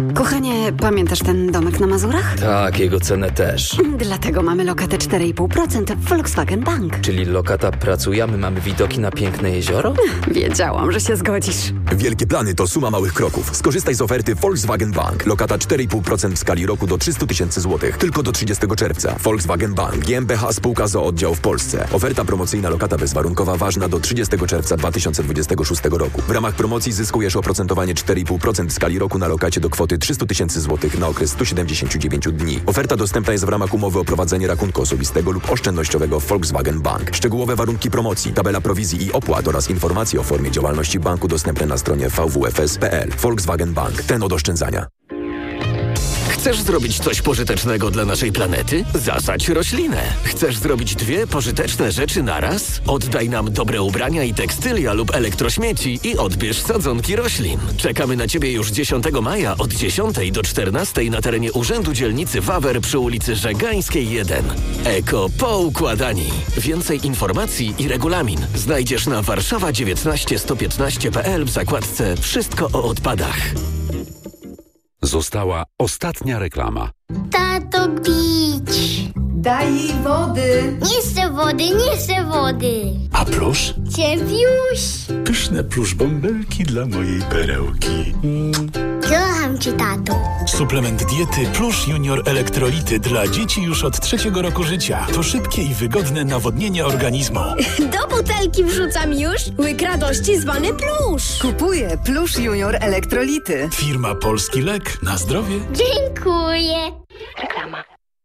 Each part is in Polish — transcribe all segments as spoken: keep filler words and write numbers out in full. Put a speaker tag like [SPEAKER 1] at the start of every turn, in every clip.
[SPEAKER 1] Kochanie, pamiętasz ten domek na Mazurach?
[SPEAKER 2] Tak, jego cenę też.
[SPEAKER 1] Dlatego mamy lokatę cztery i pół procent w Volkswagen Bank.
[SPEAKER 2] Czyli lokata pracuje, a my mamy widoki na piękne jezioro?
[SPEAKER 1] Wiedziałam, że się zgodzisz.
[SPEAKER 3] Wielkie plany to suma małych kroków. Skorzystaj z oferty Volkswagen Bank. Lokata cztery i pół procent w skali roku do trzysta tysięcy złotych. Tylko do trzydziestego czerwca. Volkswagen Bank. G m b H Spółka z o o Oddział w Polsce. Oferta promocyjna lokata bezwarunkowa ważna do trzydziestego czerwca dwa tysiące dwudziestego szóstego roku. W ramach promocji zyskujesz oprocentowanie cztery i pół procent w skali roku na lokacie do kwoty trzysta tysięcy złotych na okres sto siedemdziesiąt dziewięć dni. Oferta dostępna jest w ramach umowy o prowadzenie rachunku osobistego lub oszczędnościowego Volkswagen Bank. Szczegółowe warunki promocji, tabela prowizji i opłat oraz informacje o formie działalności banku dostępne na stronie v w f s kropka p l. Volkswagen Bank. Ten od oszczędzania.
[SPEAKER 4] Chcesz zrobić coś pożytecznego dla naszej planety? Zasadź roślinę. Chcesz zrobić dwie pożyteczne rzeczy naraz? Oddaj nam dobre ubrania i tekstylia lub elektrośmieci i odbierz sadzonki roślin. Czekamy na Ciebie już dziesiątego maja od dziesiątej do czternastej na terenie Urzędu Dzielnicy Wawer przy ulicy Żegańskiej jeden. Eko Poukładani. Więcej informacji i regulamin znajdziesz na warszawa dziewiętnaście sto piętnaście kropka p l w zakładce Wszystko o odpadach.
[SPEAKER 5] Została ostatnia reklama.
[SPEAKER 6] Tato, bić!
[SPEAKER 7] Daj jej wody!
[SPEAKER 6] Nie chcę wody, nie chcę wody!
[SPEAKER 8] A plusz?
[SPEAKER 6] Ciepiuś!
[SPEAKER 8] Pyszne plusz bąbelki dla mojej perełki. Mm.
[SPEAKER 6] Kocham cię, tato.
[SPEAKER 8] Suplement diety Plusz Junior Elektrolity dla dzieci już od trzeciego roku życia. To szybkie i wygodne nawodnienie organizmu.
[SPEAKER 9] Do butelki wrzucam już łyk radości zwany Plusz.
[SPEAKER 7] Kupuję Plusz Junior Elektrolity.
[SPEAKER 8] Firma Polski Lek na zdrowie.
[SPEAKER 6] Dziękuję.
[SPEAKER 9] Reklama.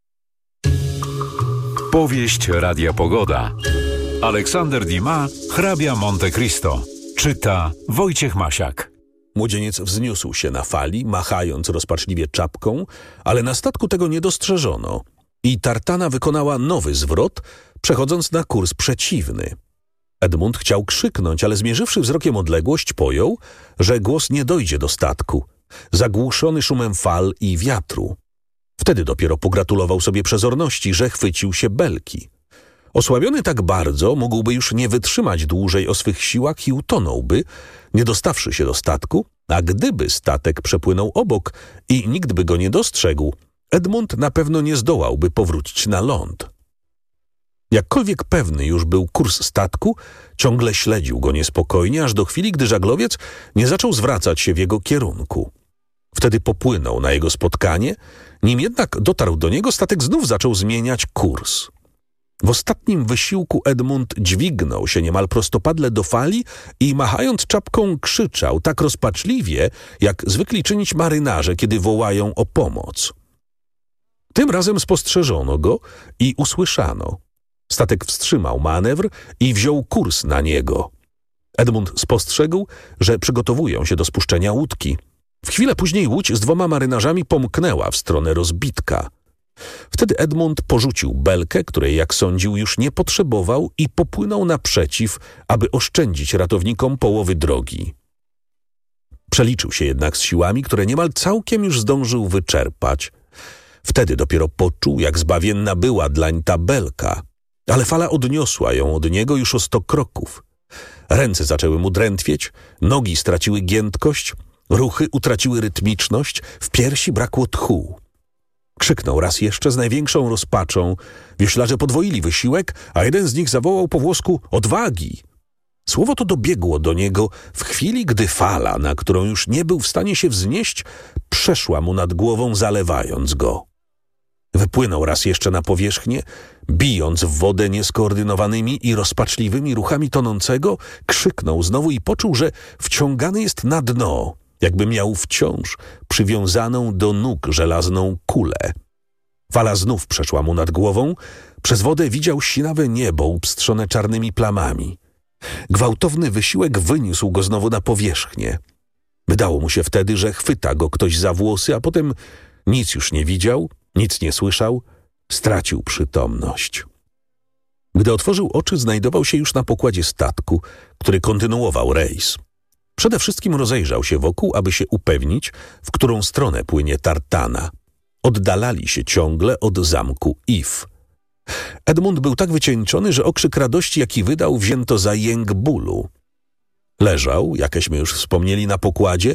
[SPEAKER 5] Powieść Radia Pogoda. Aleksander Dumas, Hrabia Monte Cristo. Czyta Wojciech Masiak.
[SPEAKER 10] Młodzieniec wzniósł się na fali, machając rozpaczliwie czapką, ale na statku tego nie dostrzeżono i tartana wykonała nowy zwrot, przechodząc na kurs przeciwny. Edmund chciał krzyknąć, ale zmierzywszy wzrokiem odległość, pojął, że głos nie dojdzie do statku, zagłuszony szumem fal i wiatru. Wtedy dopiero pogratulował sobie przezorności, że chwycił się belki. Osłabiony tak bardzo, mógłby już nie wytrzymać dłużej o swych siłach i utonąłby, nie dostawszy się do statku, a gdyby statek przepłynął obok i nikt by go nie dostrzegł, Edmund na pewno nie zdołałby powrócić na ląd. Jakkolwiek pewny już był kurs statku, ciągle śledził go niespokojnie, aż do chwili, gdy żaglowiec nie zaczął zwracać się w jego kierunku. Wtedy popłynął na jego spotkanie, nim jednak dotarł do niego, statek znów zaczął zmieniać kurs. W ostatnim wysiłku Edmund dźwignął się niemal prostopadle do fali i machając czapką krzyczał tak rozpaczliwie, jak zwykli czynić marynarze, kiedy wołają o pomoc. Tym razem spostrzeżono go i usłyszano. Statek wstrzymał manewr i wziął kurs na niego. Edmund spostrzegł, że przygotowują się do spuszczenia łódki. W chwilę później łódź z dwoma marynarzami pomknęła w stronę rozbitka. Wtedy Edmund porzucił belkę, której, jak sądził, już nie potrzebował i popłynął naprzeciw, aby oszczędzić ratownikom połowy drogi. Przeliczył się jednak z siłami, które niemal całkiem już zdążył wyczerpać. Wtedy dopiero poczuł, jak zbawienna była dlań ta belka, ale fala odniosła ją od niego już o sto kroków. Ręce zaczęły mu drętwieć, nogi straciły giętkość, ruchy utraciły rytmiczność, w piersi brakło tchu. Krzyknął raz jeszcze z największą rozpaczą. Wioślarze podwoili wysiłek, a jeden z nich zawołał po włosku odwagi. Słowo to dobiegło do niego w chwili, gdy fala, na którą już nie był w stanie się wznieść, przeszła mu nad głową, zalewając go. Wypłynął raz jeszcze na powierzchnię, bijąc w wodę nieskoordynowanymi i rozpaczliwymi ruchami tonącego, krzyknął znowu i poczuł, że wciągany jest na dno, jakby miał wciąż przywiązaną do nóg żelazną kulę. Fala znów przeszła mu nad głową, przez wodę widział sinawe niebo upstrzone czarnymi plamami. Gwałtowny wysiłek wyniósł go znowu na powierzchnię. Wydało mu się wtedy, że chwyta go ktoś za włosy, a potem nic już nie widział, nic nie słyszał, stracił przytomność. Gdy otworzył oczy, znajdował się już na pokładzie statku, który kontynuował rejs. Przede wszystkim rozejrzał się wokół, aby się upewnić, w którą stronę płynie tartana. Oddalali się ciągle od zamku If. Edmund był tak wycieńczony, że okrzyk radości, jaki wydał, wzięto za jęk bólu. Leżał, jakeśmy już wspomnieli, na pokładzie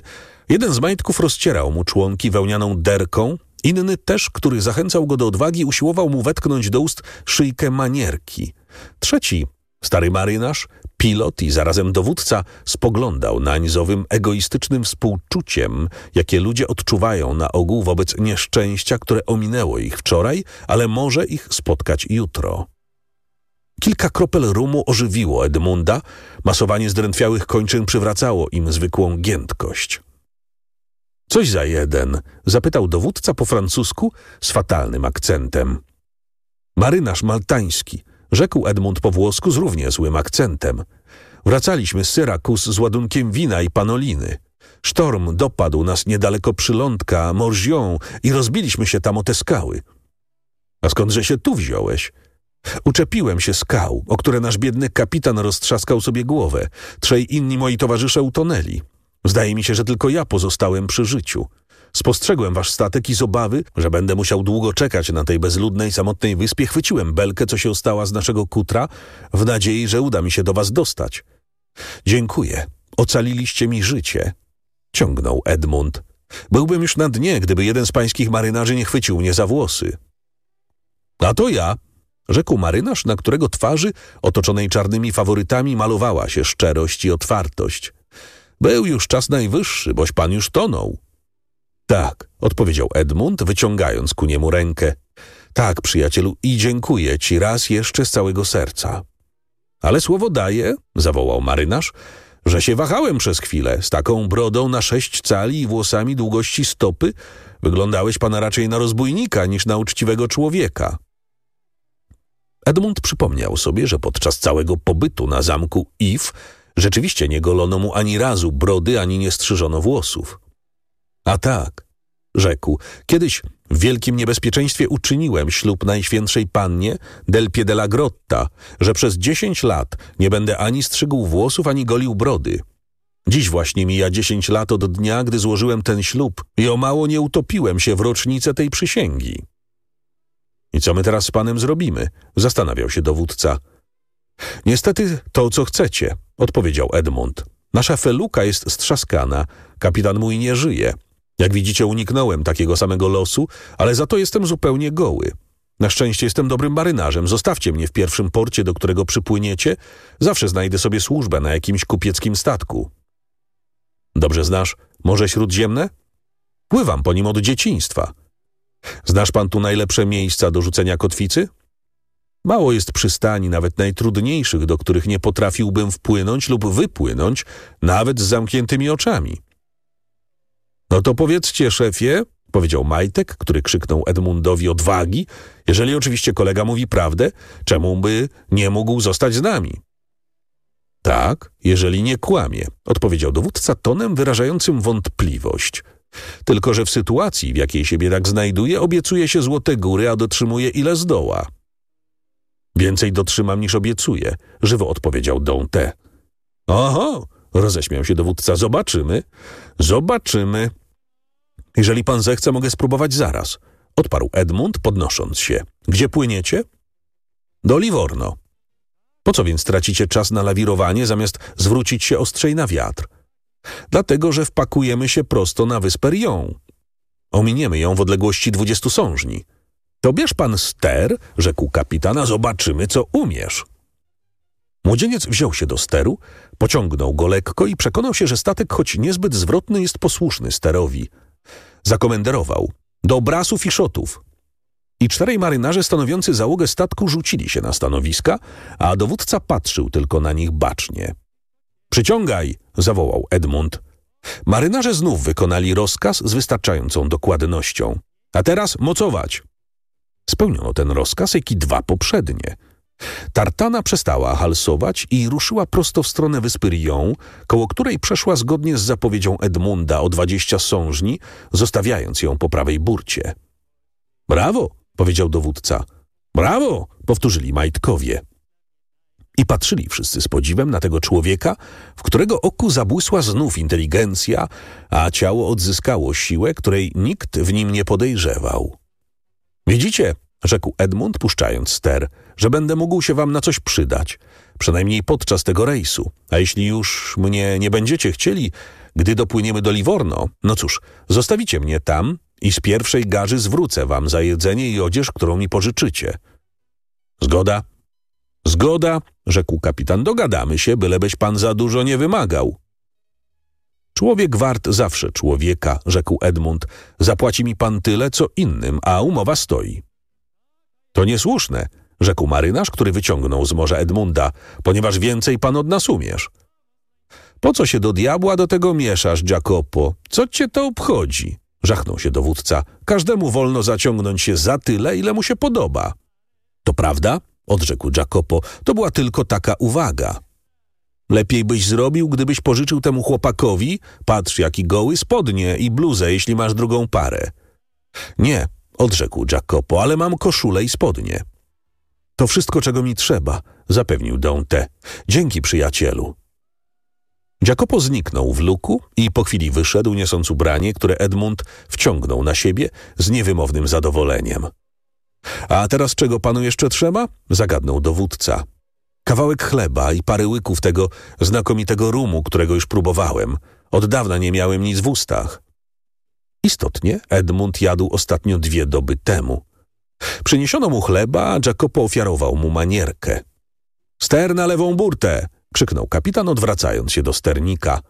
[SPEAKER 10] Jeden z majtków rozcierał mu członki wełnianą derką, inny też, który zachęcał go do odwagi, usiłował mu wetknąć do ust szyjkę manierki. Trzeci, stary marynarz, pilot i zarazem dowódca, spoglądał nań z owym egoistycznym współczuciem, jakie ludzie odczuwają na ogół wobec nieszczęścia, które ominęło ich wczoraj, ale może ich spotkać jutro. Kilka kropel rumu ożywiło Edmunda, masowanie zdrętwiałych kończyn przywracało im zwykłą giętkość. Coś za jeden, zapytał dowódca po francusku z fatalnym akcentem. Marynarz maltański, rzekł Edmund po włosku z równie złym akcentem. Wracaliśmy z Syrakus z ładunkiem wina i panoliny. Sztorm dopadł nas niedaleko przylądka Morgion i rozbiliśmy się tam o te skały. A skądże się tu wziąłeś? Uczepiłem się skał, o które nasz biedny kapitan roztrzaskał sobie głowę. Trzej inni moi towarzysze utonęli. Zdaje mi się, że tylko ja pozostałem przy życiu. Spostrzegłem wasz statek i z obawy, że będę musiał długo czekać na tej bezludnej, samotnej wyspie, chwyciłem belkę, co się ostała z naszego kutra, w nadziei, że uda mi się do was dostać. Dziękuję. Ocaliliście mi życie. Ciągnął Edmund. Byłbym już na dnie, gdyby jeden z pańskich marynarzy nie chwycił mnie za włosy. A to ja, rzekł marynarz, na którego twarzy, otoczonej czarnymi faworytami, malowała się szczerość i otwartość. Był już czas najwyższy, boś pan już tonął. Tak, odpowiedział Edmund, wyciągając ku niemu rękę. Tak, przyjacielu, i dziękuję ci raz jeszcze z całego serca. Ale słowo daję, zawołał marynarz, że się wahałem przez chwilę. Z taką brodą na sześć cali i włosami długości stopy wyglądałeś pana raczej na rozbójnika niż na uczciwego człowieka. Edmund przypomniał sobie, że podczas całego pobytu na zamku If rzeczywiście nie golono mu ani razu brody, ani nie strzyżono włosów. A tak, rzekł, kiedyś w wielkim niebezpieczeństwie uczyniłem ślub Najświętszej Pannie del Pie della Grotta, że przez dziesięć lat nie będę ani strzygł włosów, ani golił brody. Dziś właśnie mija dziesięć lat od dnia, gdy złożyłem ten ślub i o mało nie utopiłem się w rocznicę tej przysięgi. I co my teraz z panem zrobimy? Zastanawiał się dowódca. Niestety to, co chcecie, odpowiedział Edmund. Nasza feluka jest strzaskana, kapitan mój nie żyje. Jak widzicie, uniknąłem takiego samego losu, ale za to jestem zupełnie goły. Na szczęście jestem dobrym marynarzem. Zostawcie mnie w pierwszym porcie, do którego przypłyniecie. Zawsze znajdę sobie służbę na jakimś kupieckim statku. Dobrze znasz Morze Śródziemne? Pływam po nim od dzieciństwa. Znasz pan tu najlepsze miejsca do rzucenia kotwicy? Mało jest przystani, nawet najtrudniejszych, do których nie potrafiłbym wpłynąć lub wypłynąć, nawet z zamkniętymi oczami. No to powiedzcie, szefie, powiedział majtek, który krzyknął Edmundowi odwagi, jeżeli oczywiście kolega mówi prawdę, czemu by nie mógł zostać z nami? Tak, jeżeli nie kłamie, odpowiedział dowódca tonem wyrażającym wątpliwość. Tylko że w sytuacji, w jakiej się biedak znajduje, obiecuje się złote góry, a dotrzymuje ile zdoła. Więcej dotrzymam niż obiecuję, żywo odpowiedział Dante. Oho, roześmiał się dowódca, zobaczymy, zobaczymy. Jeżeli pan zechce, mogę spróbować zaraz, odparł Edmund, podnosząc się. Gdzie płyniecie? Do Livorno. Po co więc tracicie czas na lawirowanie, zamiast zwrócić się ostrzej na wiatr? Dlatego, że wpakujemy się prosto na wyspę Rion. Ominiemy ją w odległości dwudziestu sążni. To bierz pan ster, rzekł kapitana, zobaczymy, co umiesz. Młodzieniec wziął się do steru, pociągnął go lekko i przekonał się, że statek, choć niezbyt zwrotny, jest posłuszny sterowi. Zakomenderował: do brasów i szotów. I czterej marynarze stanowiący załogę statku rzucili się na stanowiska, a dowódca patrzył tylko na nich bacznie. Przyciągaj, zawołał Edmund. Marynarze znów wykonali rozkaz z wystarczającą dokładnością. A teraz mocować. Spełniono ten rozkaz, jak i dwa poprzednie. Tartana przestała halsować i ruszyła prosto w stronę wyspy Rion, koło której przeszła zgodnie z zapowiedzią Edmunda o dwadzieścia sążni, zostawiając ją po prawej burcie. Brawo, powiedział dowódca. Brawo, powtórzyli majtkowie. I patrzyli wszyscy z podziwem na tego człowieka, w którego oku zabłysła znów inteligencja, a ciało odzyskało siłę, której nikt w nim nie podejrzewał. Widzicie, rzekł Edmund, puszczając ster, że będę mógł się wam na coś przydać, przynajmniej podczas tego rejsu, a jeśli już mnie nie będziecie chcieli, Gdy dopłyniemy do Livorno, no cóż, zostawicie mnie tam i z pierwszej garzy zwrócę wam za jedzenie i odzież, którą mi pożyczycie. Zgoda? Zgoda, rzekł kapitan, dogadamy się, bylebyś pan za dużo nie wymagał. Człowiek wart zawsze człowieka, rzekł Edmund. Zapłaci mi pan tyle, co innym, a umowa stoi. To niesłuszne, rzekł marynarz, który wyciągnął z morza Edmunda, ponieważ więcej pan od nas umiesz. Po co się do diabła do tego mieszasz, Jacopo? Co cię to obchodzi? Żachnął się dowódca. Każdemu wolno zaciągnąć się za tyle, ile mu się podoba. To prawda? Odrzekł Jacopo. To była tylko taka uwaga. Lepiej byś zrobił, gdybyś pożyczył temu chłopakowi, patrz jaki goły, spodnie i bluzę, jeśli masz drugą parę. Nie, odrzekł Jacopo, ale mam koszulę i spodnie. To wszystko, czego mi trzeba, zapewnił Dante. Dzięki, przyjacielu. Jacopo zniknął w luku i po chwili wyszedł, niosąc ubranie, które Edmund wciągnął na siebie z niewymownym zadowoleniem. A teraz czego panu jeszcze trzeba? Zagadnął dowódca. Kawałek chleba i parę łyków tego znakomitego rumu, którego już próbowałem. Od dawna nie miałem nic w ustach. Istotnie, Edmund jadł ostatnio dwie doby temu. Przyniesiono mu chleba, a Jacopo ofiarował mu manierkę. Ster na lewą burtę! Krzyknął kapitan, odwracając się do sternika.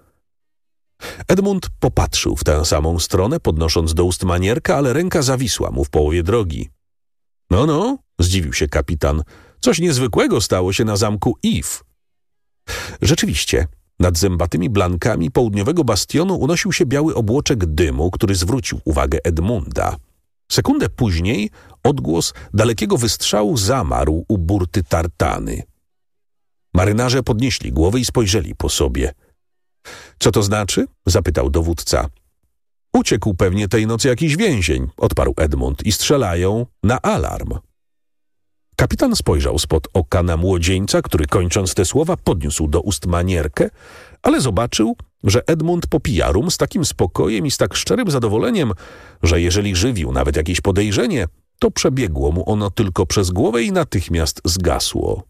[SPEAKER 10] Edmund popatrzył w tę samą stronę, podnosząc do ust manierkę, ale ręka zawisła mu w połowie drogi. No, no, zdziwił się kapitan. Coś niezwykłego stało się na zamku If. Rzeczywiście, nad zębatymi blankami południowego bastionu unosił się biały obłoczek dymu, który zwrócił uwagę Edmunda. Sekundę później odgłos dalekiego wystrzału zamarł u burty tartany. Marynarze podnieśli głowy i spojrzeli po sobie. Co to znaczy? Zapytał dowódca. Uciekł pewnie tej nocy jakiś więzień, odparł Edmund, i strzelają na alarm. Kapitan spojrzał spod oka na młodzieńca, który kończąc te słowa podniósł do ust manierkę, ale zobaczył, że Edmund popija rum z takim spokojem i z tak szczerym zadowoleniem, że jeżeli żywił nawet jakieś podejrzenie, to przebiegło mu ono tylko przez głowę i natychmiast zgasło.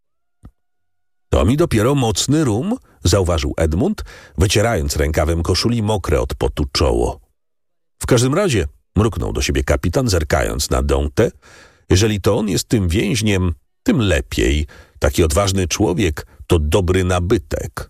[SPEAKER 10] To mi dopiero mocny rum, zauważył Edmund, wycierając rękawem koszuli mokre od potu czoło. W każdym razie, mruknął do siebie kapitan, zerkając na Dante, jeżeli to on jest tym więźniem, tym lepiej. Taki odważny człowiek to dobry nabytek.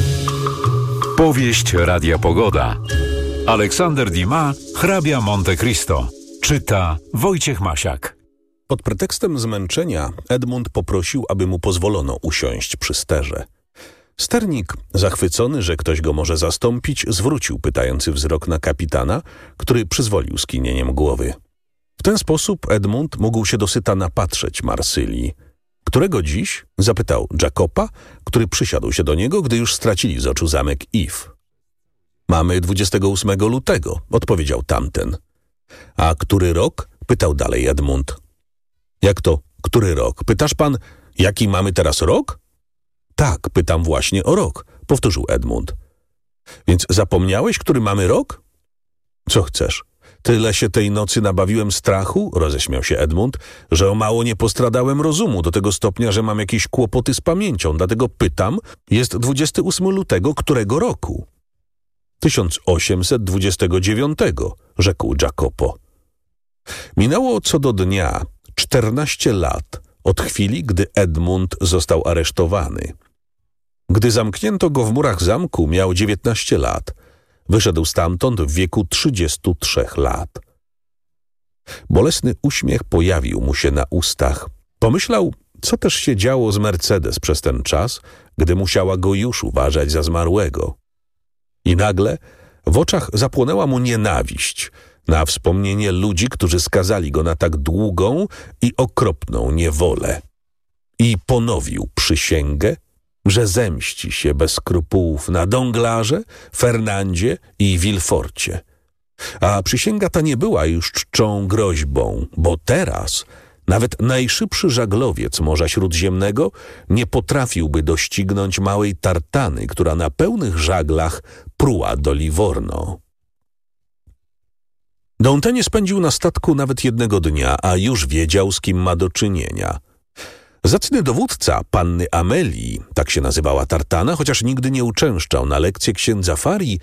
[SPEAKER 5] Powieść Radia Pogoda. Aleksander Dumas, hrabia Monte Cristo. Czyta Wojciech Masiak.
[SPEAKER 10] Pod pretekstem zmęczenia Edmund poprosił, aby mu pozwolono usiąść przy sterze. Sternik, zachwycony, że ktoś go może zastąpić, zwrócił pytający wzrok na kapitana, który przyzwolił skinieniem głowy. W ten sposób Edmund mógł się dosyta napatrzeć Marsylii. Którego dziś? Zapytał Jacopa, który przysiadł się do niego, gdy już stracili z oczu zamek If. Mamy dwudziestego ósmego lutego, odpowiedział tamten. A który rok? Pytał dalej Edmund. Jak to, który rok? Pytasz pan, jaki mamy teraz rok? Tak, pytam właśnie o rok, powtórzył Edmund. Więc zapomniałeś, który mamy rok? Co chcesz? Tyle się tej nocy nabawiłem strachu, roześmiał się Edmund, że o mało nie postradałem rozumu do tego stopnia, że mam jakieś kłopoty z pamięcią, dlatego pytam, jest dwudziestego ósmego lutego którego roku? tysiąc osiemset dwudziestego dziewiątego, rzekł Jacopo. Minęło co do dnia czternaście lat od chwili, gdy Edmund został aresztowany. Gdy zamknięto go w murach zamku, miał dziewiętnaście lat. Wyszedł stamtąd w wieku trzydziestu trzech lat. Bolesny uśmiech pojawił mu się na ustach. Pomyślał, co też się działo z Mercedes przez ten czas, gdy musiała go już uważać za zmarłego. I nagle w oczach zapłonęła mu nienawiść na wspomnienie ludzi, którzy skazali go na tak długą i okropną niewolę. I ponowił przysięgę, że zemści się bez skrupułów na Donglarze, Fernandzie i Villeforcie. A przysięga ta nie była już czczą groźbą, bo teraz nawet najszybszy żaglowiec Morza Śródziemnego nie potrafiłby doścignąć małej tartany, która na pełnych żaglach pruła do Livorno. Dante nie spędził na statku nawet jednego dnia, a już wiedział, z kim ma do czynienia. Zacny dowódca panny Amelii, tak się nazywała tartana, chociaż nigdy nie uczęszczał na lekcje księdza Farii,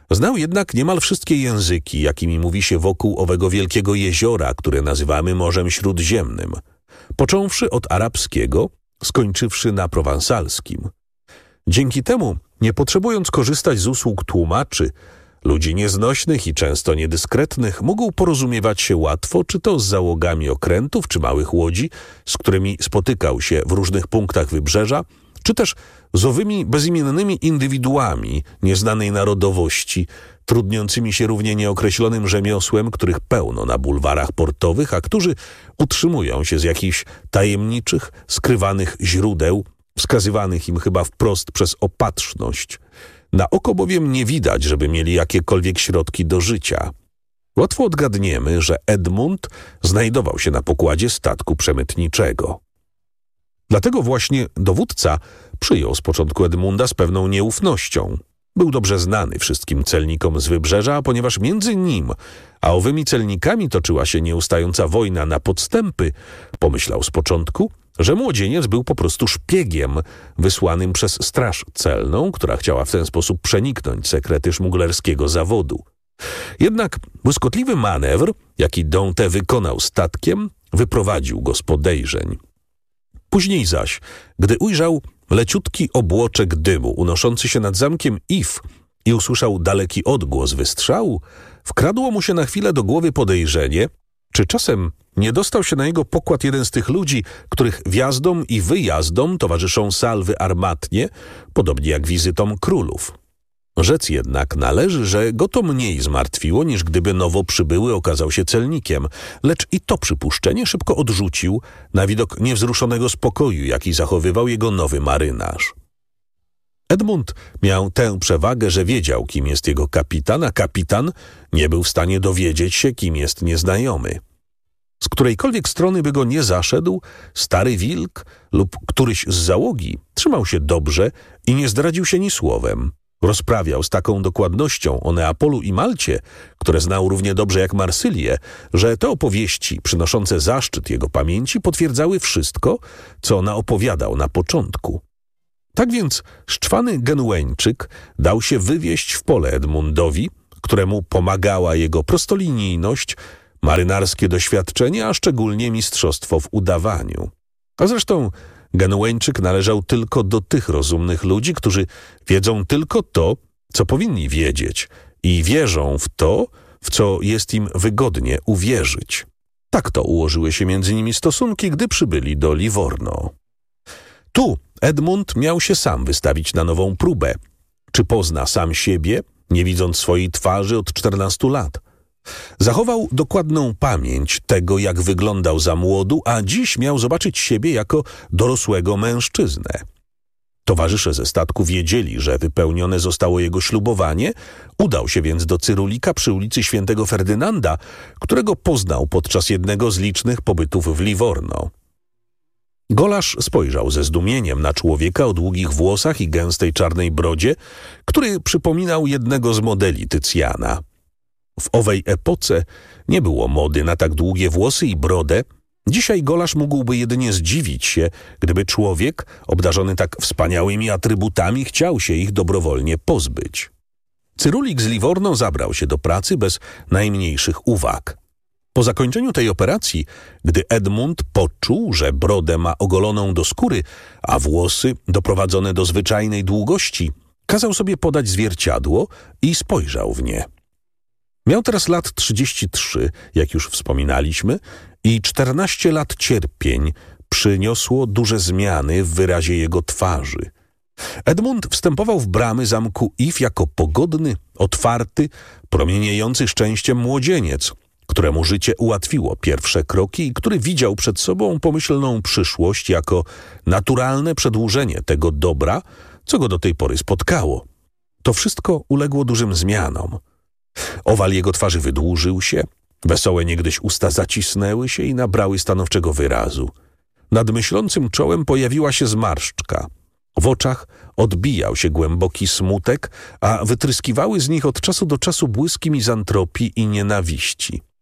[SPEAKER 10] Znał jednak niemal wszystkie języki, jakimi mówi się wokół owego wielkiego jeziora, które nazywamy Morzem Śródziemnym, począwszy od arabskiego, skończywszy na prowansalskim. Dzięki temu, nie potrzebując korzystać z usług tłumaczy, ludzi nieznośnych i często niedyskretnych, mógł porozumiewać się łatwo, czy to z załogami okrętów czy małych łodzi, z którymi spotykał się w różnych punktach wybrzeża, czy też z owymi bezimiennymi indywiduami nieznanej narodowości, trudniącymi się równie nieokreślonym rzemiosłem, których pełno na bulwarach portowych, a którzy utrzymują się z jakichś tajemniczych, skrywanych źródeł, wskazywanych im chyba wprost przez opatrzność. Na oko bowiem nie widać, żeby mieli jakiekolwiek środki do życia. Łatwo odgadniemy, że Edmund znajdował się na pokładzie statku przemytniczego. Dlatego właśnie dowódca przyjął z początku Edmunda z pewną nieufnością. Był dobrze znany wszystkim celnikom z wybrzeża, ponieważ między nim a owymi celnikami toczyła się nieustająca wojna na podstępy, pomyślał z początku, że młodzieniec był po prostu szpiegiem wysłanym przez straż celną, która chciała w ten sposób przeniknąć sekrety szmuglerskiego zawodu. Jednak błyskotliwy manewr, jaki Dante wykonał statkiem, wyprowadził go z podejrzeń. Później zaś, gdy ujrzał leciutki obłoczek dymu unoszący się nad zamkiem If i usłyszał daleki odgłos wystrzału, wkradło mu się na chwilę do głowy podejrzenie, czy czasem nie dostał się na jego pokład jeden z tych ludzi, których wjazdom i wyjazdom towarzyszą salwy armatnie, podobnie jak wizytom królów. Rzec jednak należy, że go to mniej zmartwiło, niż gdyby nowo przybyły okazał się celnikiem, lecz i to przypuszczenie szybko odrzucił na widok niewzruszonego spokoju, jaki zachowywał jego nowy marynarz. Edmund miał tę przewagę, że wiedział, kim jest jego kapitan, a kapitan nie był w stanie dowiedzieć się, kim jest nieznajomy. Z którejkolwiek strony by go nie zaszedł, stary wilk lub któryś z załogi trzymał się dobrze i nie zdradził się ni słowem. Rozprawiał z taką dokładnością o Neapolu i Malcie, które znał równie dobrze jak Marsylię, że te opowieści przynoszące zaszczyt jego pamięci potwierdzały wszystko, co naopowiadał na początku. Tak więc szczwany Genueńczyk dał się wywieźć w pole Edmundowi, któremu pomagała jego prostolinijność, marynarskie doświadczenie, a szczególnie mistrzostwo w udawaniu. A zresztą Genueńczyk należał tylko do tych rozumnych ludzi, którzy wiedzą tylko to, co powinni wiedzieć i wierzą w to, w co jest im wygodnie uwierzyć. Tak to ułożyły się między nimi stosunki, gdy przybyli do Livorno. Tu Edmund miał się sam wystawić na nową próbę. Czy pozna sam siebie, nie widząc swojej twarzy od czternastu lat? Zachował dokładną pamięć tego, jak wyglądał za młodu, a dziś miał zobaczyć siebie jako dorosłego mężczyznę. Towarzysze ze statku wiedzieli, że wypełnione zostało jego ślubowanie, udał się więc do Cyrulika przy ulicy Świętego Ferdynanda, którego poznał podczas jednego z licznych pobytów w Livorno. Golasz spojrzał ze zdumieniem na człowieka o długich włosach i gęstej czarnej brodzie, który przypominał jednego z modeli Tycjana. W owej epoce nie było mody na tak długie włosy i brodę. Dzisiaj Golasz mógłby jedynie zdziwić się, gdyby człowiek, obdarzony tak wspaniałymi atrybutami, chciał się ich dobrowolnie pozbyć. Cyrulik z Livorno zabrał się do pracy bez najmniejszych uwag. Po zakończeniu tej operacji, gdy Edmund poczuł, że brodę ma ogoloną do skóry, a włosy doprowadzone do zwyczajnej długości, kazał sobie podać zwierciadło i spojrzał w nie. Miał teraz lat trzydzieści trzy, jak już wspominaliśmy, i czternaście lat cierpień przyniosło duże zmiany w wyrazie jego twarzy. Edmund wstępował w bramy zamku If jako pogodny, otwarty, promieniejący szczęściem młodzieniec, któremu życie ułatwiło pierwsze kroki i który widział przed sobą pomyślną przyszłość jako naturalne przedłużenie tego dobra, co go do tej pory spotkało. To wszystko uległo dużym zmianom. Owal jego twarzy wydłużył się, wesołe niegdyś usta zacisnęły się i nabrały stanowczego wyrazu. Nad myślącym czołem pojawiła się zmarszczka. W oczach odbijał się głęboki smutek, a wytryskiwały z nich od czasu do czasu błyski mizantropii i nienawiści.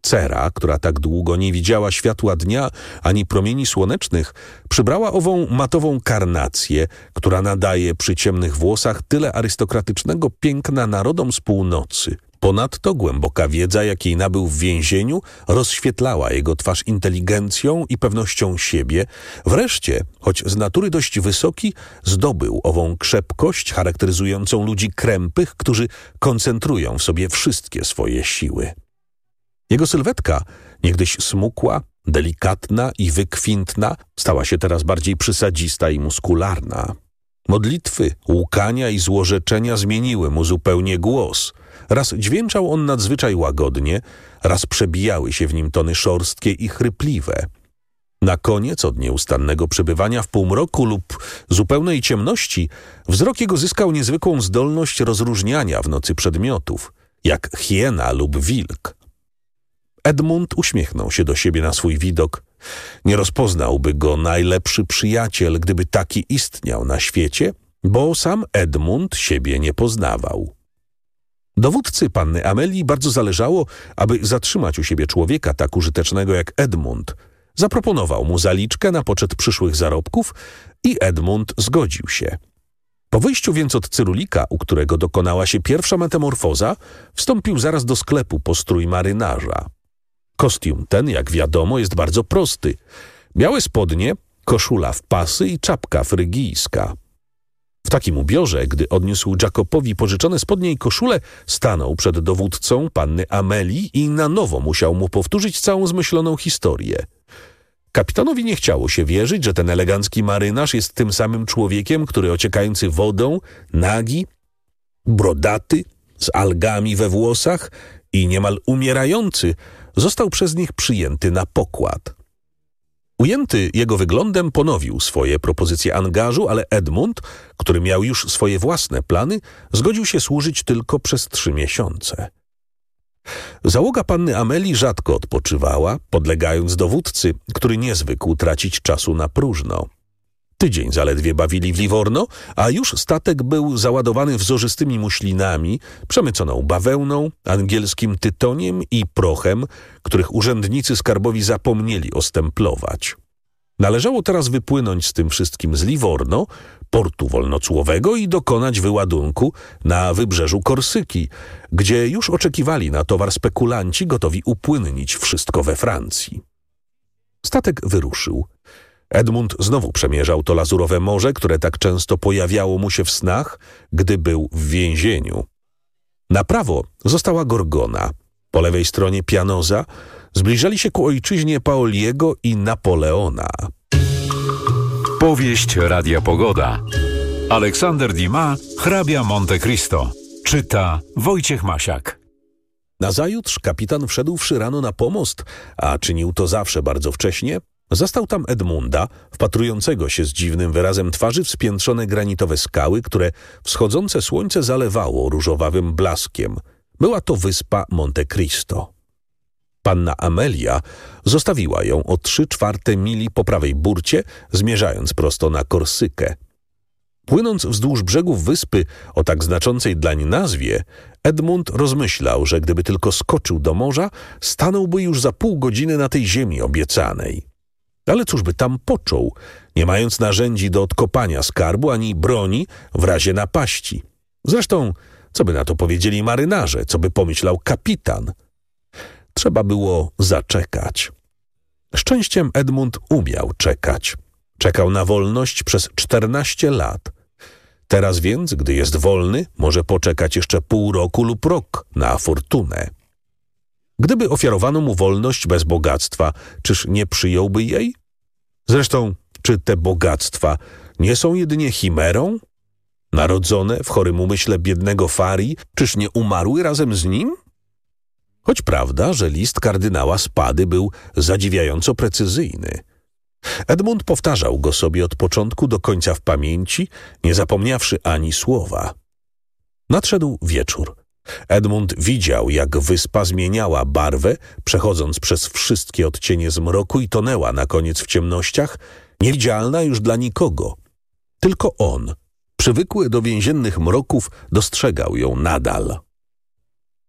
[SPEAKER 10] Cera, która tak długo nie widziała światła dnia ani promieni słonecznych, przybrała ową matową karnację, która nadaje przy ciemnych włosach tyle arystokratycznego piękna narodom z północy. Ponadto głęboka wiedza, jakiej nabył w więzieniu, rozświetlała jego twarz inteligencją i pewnością siebie. Wreszcie, choć z natury dość wysoki, zdobył ową krzepkość charakteryzującą ludzi krępych, którzy koncentrują w sobie wszystkie swoje siły. Jego sylwetka, niegdyś smukła, delikatna i wykwintna, stała się teraz bardziej przysadzista i muskularna. Modlitwy, łkania i złorzeczenia zmieniły mu zupełnie głos. Raz dźwięczał on nadzwyczaj łagodnie, raz przebijały się w nim tony szorstkie i chrypliwe. Na koniec, od nieustannego przebywania w półmroku lub zupełnej ciemności, wzrok jego zyskał niezwykłą zdolność rozróżniania w nocy przedmiotów, jak hiena lub wilk. Edmund uśmiechnął się do siebie na swój widok. Nie rozpoznałby go najlepszy przyjaciel, gdyby taki istniał na świecie, bo sam Edmund siebie nie poznawał. Dowódcy panny Amelii bardzo zależało, aby zatrzymać u siebie człowieka tak użytecznego jak Edmund. Zaproponował mu zaliczkę na poczet przyszłych zarobków i Edmund zgodził się. Po wyjściu więc od Cyrulika, u którego dokonała się pierwsza metamorfoza, wstąpił zaraz do sklepu po strój marynarza. Kostium ten, jak wiadomo, jest bardzo prosty. Białe spodnie, koszula w pasy i czapka frygijska. W takim ubiorze, gdy odniósł Jacopowi pożyczone spodnie i koszulę, stanął przed dowódcą panny Amelii i na nowo musiał mu powtórzyć całą zmyśloną historię. Kapitanowi nie chciało się wierzyć, że ten elegancki marynarz jest tym samym człowiekiem, który ociekający wodą, nagi, brodaty, z algami we włosach i niemal umierający, został przez nich przyjęty na pokład. Ujęty jego wyglądem ponowił swoje propozycje angażu, ale Edmund, który miał już swoje własne plany, zgodził się służyć tylko przez trzy miesiące. Załoga panny Amelii rzadko odpoczywała, podlegając dowódcy, który nie zwykł tracić czasu na próżno. Tydzień zaledwie bawili w Livorno, a już statek był załadowany wzorzystymi muślinami, przemyconą bawełną, angielskim tytoniem i prochem, których urzędnicy skarbowi zapomnieli ostemplować. Należało teraz wypłynąć z tym wszystkim z Livorno, portu wolnocłowego, i dokonać wyładunku na wybrzeżu Korsyki, gdzie już oczekiwali na towar spekulanci gotowi upłynnić wszystko we Francji. Statek wyruszył. Edmund znowu przemierzał to lazurowe morze, które tak często pojawiało mu się w snach, gdy był w więzieniu. Na prawo została Gorgona, po lewej stronie Pianoza. Zbliżali się ku ojczyźnie Paoliego i Napoleona.
[SPEAKER 5] Powieść Radia Pogoda. Aleksander Dumas, hrabia Monte Cristo. Czyta Wojciech Masiak.
[SPEAKER 10] Nazajutrz kapitan wszedłszy rano na pomost, a czynił to zawsze bardzo wcześnie, zastał tam Edmunda, wpatrującego się z dziwnym wyrazem twarzy w spiętrzone granitowe skały, które wschodzące słońce zalewało różowawym blaskiem. Była to wyspa Monte Cristo. Panna Amelia zostawiła ją o trzy czwarte mili po prawej burcie, zmierzając prosto na Korsykę. Płynąc wzdłuż brzegów wyspy o tak znaczącej dlań nazwie, Edmund rozmyślał, że gdyby tylko skoczył do morza, stanąłby już za pół godziny na tej ziemi obiecanej. Ale cóż by tam począł, nie mając narzędzi do odkopania skarbu ani broni w razie napaści? Zresztą, co by na to powiedzieli marynarze, co by pomyślał kapitan? Trzeba było zaczekać. Szczęściem Edmund umiał czekać. Czekał na wolność przez czternaście lat. Teraz więc, gdy jest wolny, może poczekać jeszcze pół roku lub rok na fortunę. Gdyby ofiarowano mu wolność bez bogactwa, czyż nie przyjąłby jej? Zresztą, czy te bogactwa nie są jedynie chimerą? Narodzone w chorym umyśle biednego Farii, czyż nie umarły razem z nim? Choć prawda, że list kardynała Spady był zadziwiająco precyzyjny. Edmund powtarzał go sobie od początku do końca w pamięci, nie zapomniawszy ani słowa. Nadszedł wieczór. Edmund widział, jak wyspa zmieniała barwę, przechodząc przez wszystkie odcienie zmroku i tonęła na koniec w ciemnościach, niewidzialna już dla nikogo. Tylko on, przywykły do więziennych mroków, dostrzegał ją nadal.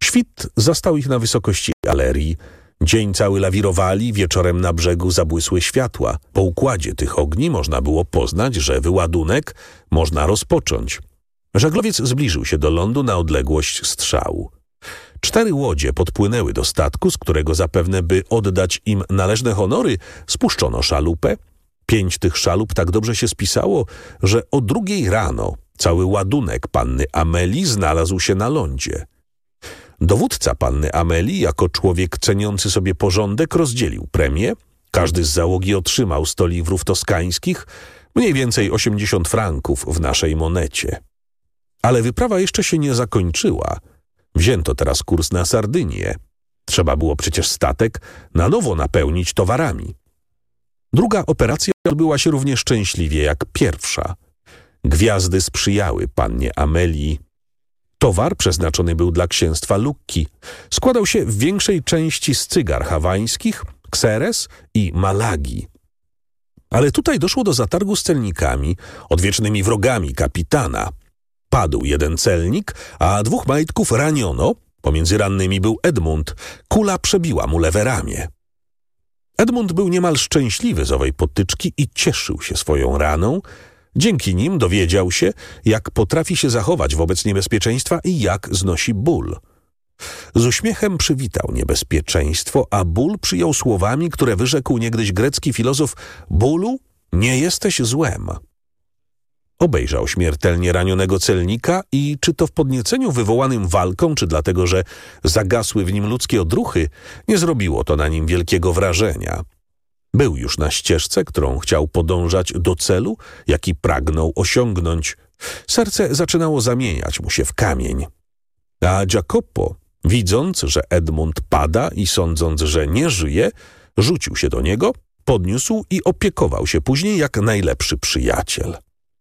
[SPEAKER 10] Świt zastał ich na wysokości galerii. Dzień cały lawirowali, wieczorem na brzegu zabłysły światła. Po układzie tych ogni można było poznać, że wyładunek można rozpocząć. Żaglowiec zbliżył się do lądu na odległość strzału. Cztery łodzie podpłynęły do statku, z którego zapewne, by oddać im należne honory, spuszczono szalupę. Pięć tych szalup tak dobrze się spisało, że o drugiej rano cały ładunek panny Amelii znalazł się na lądzie. Dowódca panny Amelii, jako człowiek ceniący sobie porządek, rozdzielił premię. Każdy z załogi otrzymał sto liwrów toskańskich, mniej więcej osiemdziesiąt franków w naszej monecie. Ale wyprawa jeszcze się nie zakończyła. Wzięto teraz kurs na Sardynię. Trzeba było przecież statek na nowo napełnić towarami. Druga operacja odbyła się równie szczęśliwie jak pierwsza. Gwiazdy sprzyjały pannie Amelii. Towar przeznaczony był dla księstwa Lucchi. Składał się w większej części z cygar hawańskich, Xeres i Malagi. Ale tutaj doszło do zatargu z celnikami, odwiecznymi wrogami kapitana. Padł jeden celnik, a dwóch majtków raniono. Pomiędzy rannymi był Edmund. Kula przebiła mu lewe ramię. Edmund był niemal szczęśliwy z owej potyczki i cieszył się swoją raną. Dzięki nim dowiedział się, jak potrafi się zachować wobec niebezpieczeństwa i jak znosi ból. Z uśmiechem przywitał niebezpieczeństwo, a ból przyjął słowami, które wyrzekł niegdyś grecki filozof: bólu, nie jesteś złem. Obejrzał śmiertelnie ranionego celnika i czy to w podnieceniu wywołanym walką, czy dlatego, że zagasły w nim ludzkie odruchy, nie zrobiło to na nim wielkiego wrażenia. Był już na ścieżce, którą chciał podążać do celu, jaki pragnął osiągnąć. Serce zaczynało zamieniać mu się w kamień. A Jacopo, widząc, że Edmund pada i sądząc, że nie żyje, rzucił się do niego, podniósł i opiekował się później jak najlepszy przyjaciel.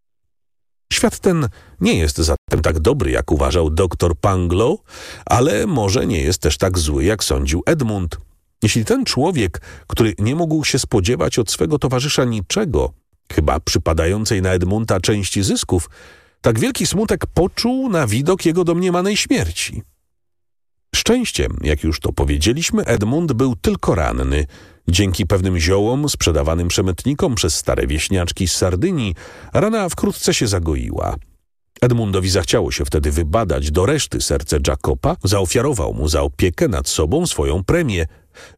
[SPEAKER 10] Świat ten nie jest zatem tak dobry, jak uważał doktor Panglow, ale może nie jest też tak zły, jak sądził Edmund. Jeśli ten człowiek, który nie mógł się spodziewać od swego towarzysza niczego, chyba przypadającej na Edmunda części zysków, tak wielki smutek poczuł na widok jego domniemanej śmierci. Szczęściem, jak już to powiedzieliśmy, Edmund był tylko ranny. Dzięki pewnym ziołom sprzedawanym przemytnikom przez stare wieśniaczki z Sardynii, rana wkrótce się zagoiła. Edmundowi zachciało się wtedy wybadać do reszty serce Jacopa, zaofiarował mu za opiekę nad sobą swoją premię.